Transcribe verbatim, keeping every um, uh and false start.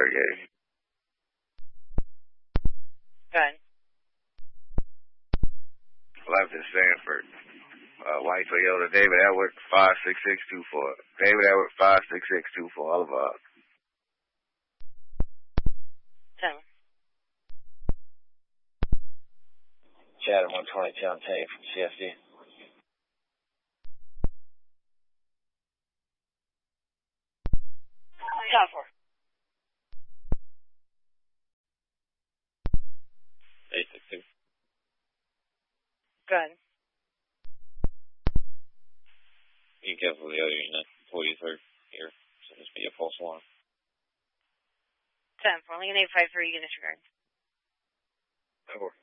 yeah. Good. Left in Sanford. Uh, White Toyota, David Edward, five six six two four. David Edward, five six six two four. All of us. ten. Chad at one twenty-two on tape from C F D. ten four. eight six two. Good. You can cancel the other unit. Employees are here, so this be a false alarm. ten four. Lincoln eight five three, you can disregard. ten four.